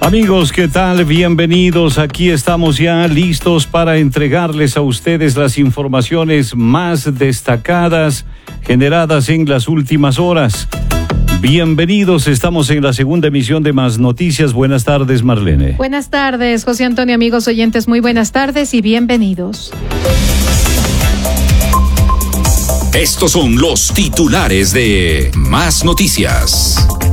Amigos, ¿qué tal? Bienvenidos. Aquí estamos ya listos para entregarles a ustedes las informaciones más destacadas generadas en las últimas horas. Bienvenidos, estamos en la segunda emisión de Más Noticias. Buenas tardes, Marlene. Buenas tardes, José Antonio, amigos oyentes, muy buenas tardes y bienvenidos. Estos son los titulares de Más Noticias.